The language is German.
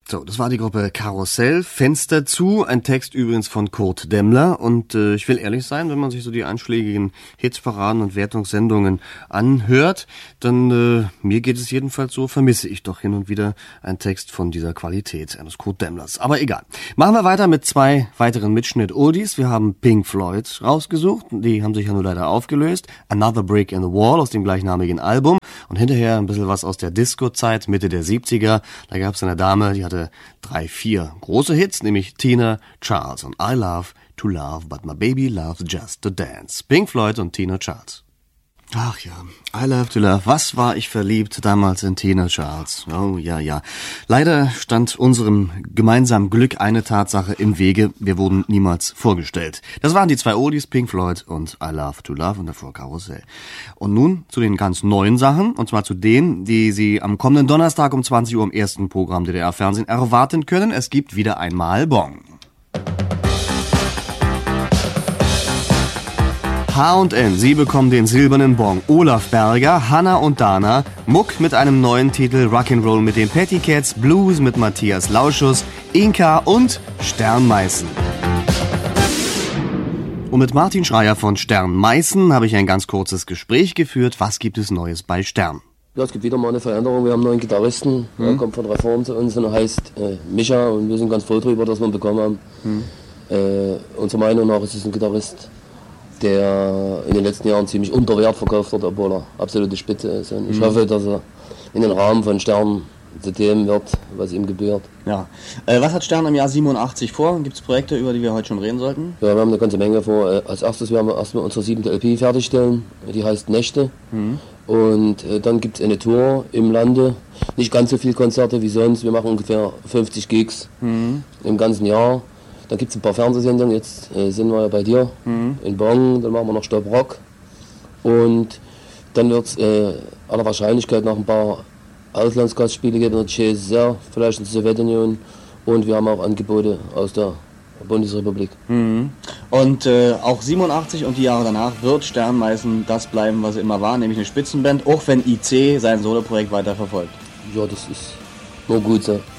So, das war die Gruppe Karussell, Fenster zu, ein Text übrigens von Kurt Demmler und ich will ehrlich sein, wenn man sich so die einschlägigen Hitsparaden und Wertungssendungen anhört, dann mir geht es jedenfalls so, vermisse ich doch hin und wieder einen Text von dieser Qualität eines Kurt Demmlers. Aber egal. Machen wir weiter mit 2 weiteren Mitschnitt-Oldies. Wir haben Pink Floyd rausgesucht, die haben sich ja nur leider aufgelöst. Another Brick in the Wall aus dem gleichnamigen Album und hinterher ein bisschen was aus der Disco-Zeit, Mitte der 70er. Da gab es eine Dame, die hatte 3, 4 große Hits, nämlich Tina Charles und I Love to Love, but my baby loves just to dance. Pink Floyd und Tina Charles. Ach ja, I Love to Love. Was war ich verliebt damals in Tina Charles? Oh ja, ja. Leider stand unserem gemeinsamen Glück eine Tatsache im Wege. Wir wurden niemals vorgestellt. Das waren die 2 Oldies, Pink Floyd und I Love to Love und davor Karussell. Und nun zu den ganz neuen Sachen, und zwar zu denen, die Sie am kommenden Donnerstag um 20 Uhr im ersten Programm DDR Fernsehen erwarten können. Es gibt wieder einmal Bon. H&N, Sie bekommen den silbernen Bon. Olaf Berger, Hanna und Dana, Muck mit einem neuen Titel, Rock'n'Roll mit den Pettycats, Blues mit Matthias Lauschus, Inka und Stern-Meißen. Und mit Martin Schreier von Stern-Meißen habe ich ein ganz kurzes Gespräch geführt. Was gibt es Neues bei Stern? Ja, es gibt wieder mal eine Veränderung. Wir haben einen neuen Gitarristen, der kommt von Reform zu uns und er heißt Micha und wir sind ganz froh darüber, dass wir ihn bekommen haben. Unserer Meinung nach ist es ein Gitarrist, der in den letzten Jahren ziemlich unter Wert verkauft wird, obwohl er absolute Spitze ist. Und ich hoffe, dass er in den Rahmen von Stern zu dem wird, was ihm gebührt. Ja. Was hat Stern im Jahr 87 vor? Gibt es Projekte, über die wir heute schon reden sollten? Ja, wir haben eine ganze Menge vor. Als erstes werden wir erstmal unsere 7. LP fertigstellen. Die heißt Nächte. Und dann gibt es eine Tour im Lande. Nicht ganz so viele Konzerte wie sonst. Wir machen ungefähr 50 Gigs im ganzen Jahr. Dann gibt es ein paar Fernsehsendungen, jetzt sind wir ja bei dir in Bonn, dann machen wir noch Stop Rock und dann wird es aller Wahrscheinlichkeit noch ein paar Auslandsgastspiele geben, in der CSSR, vielleicht in der Sowjetunion und wir haben auch Angebote aus der Bundesrepublik. Und auch 87 und die Jahre danach wird Stern-Meißen das bleiben, was er immer war, nämlich eine Spitzenband, auch wenn IC sein Soloprojekt weiter verfolgt. Ja, das ist nur gut so.